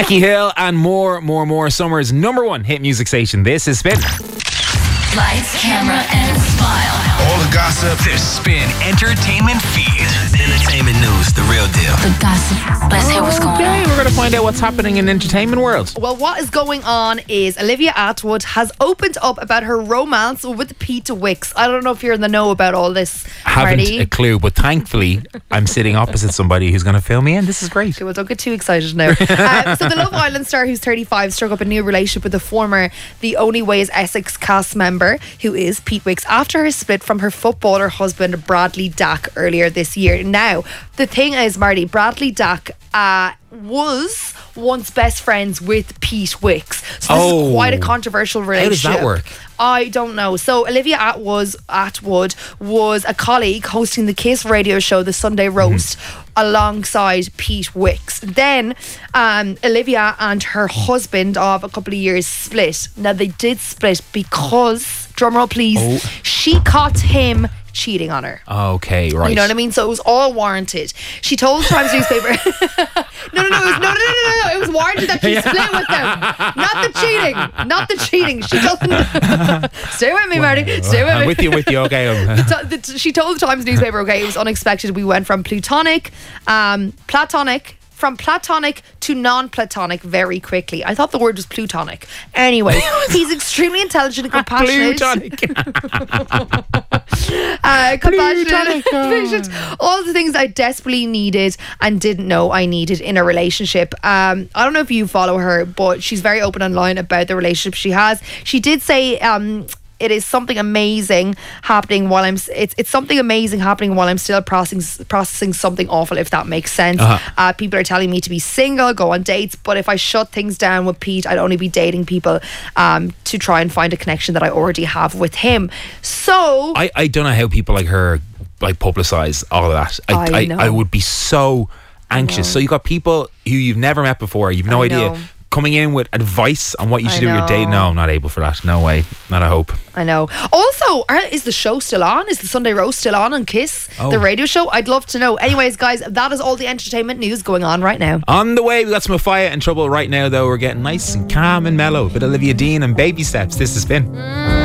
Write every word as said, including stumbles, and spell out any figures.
Becky Hill and more, more, more. Summer's number one hit music station. This is Spin. Lights, camera, and smile. All the gossip. The Spin Entertainment Feed. Entertainment news, the real deal. The gossip. Let's hear what's going Okay, on. we're going to find out what's happening in the entertainment world. Well, what is going on is Olivia Attwood has opened up about her romance with Pete Wicks. I don't know if you're in the know about all this, Haven't Marty. a clue, but thankfully I'm sitting opposite somebody who's going to fill me in. This is great. Okay, well, don't get too excited now. um, so the Love Island star, who's thirty-five, struck up a new relationship with the former The Only Way is Essex cast member, who is Pete Wicks, after her split from her footballer husband Bradley Dack earlier this year. Now, the thing is, Marty, Bradley Dack uh, was once best friends with Pete Wicks. So this Oh. is quite a controversial does relationship. that work? I don't know. So Olivia Atwood, Atwood was a colleague hosting the Kiss radio show, The Sunday Roast, alongside Pete Wicks. Then um, Olivia and her husband of a couple of years split. Now they did split because, drumroll please, Oh. she caught him cheating on her. Okay, right. You know what I mean? So it was all warranted. She told the Times newspaper. no, no, no, it was, no, no, no, no, no. It was warranted that she split with them. Not the cheating. Not the cheating. She told them. Stay with me, Marty. Stay with me. I'm with you, with you. Okay. um, The t- the- she told the Times newspaper, okay, it was unexpected. We went from plutonic, um, platonic, from platonic to non-platonic very quickly. I thought the word was plutonic. Anyway, he's extremely intelligent and compassionate. Plutonic. Uh, compassionate, Plutonic. patient, all the things I desperately needed and didn't know I needed in a relationship. Um, I don't know if you follow her, but she's very open online about the relationship she has. She did say um, it is something amazing happening while I'm. It's it's something amazing happening while I'm still processing processing something awful. If that makes sense. Uh-huh. Uh, people are telling me to be single, go on dates, but if I shut things down with Pete, I'd only be dating people um, to try and find a connection that I already have with him. So. I, I don't know how people like her like publicise all of that. I, I I, know. I would be so anxious. So you got people who you've never met before, you've no I idea, know. coming in with advice on what you I should do with your date. know. No, I'm not able for that. No way. Not a hope. I know. Also, are, is the show still on? Is the Sunday Roast still on on Kiss? Oh. The radio show? I'd love to know. Anyways, guys, that is all the entertainment news going on right now. On the way, we got some Mafia in trouble right now, though. We're getting nice and calm and mellow. Bit of Olivia Dean and Baby Steps. This has been.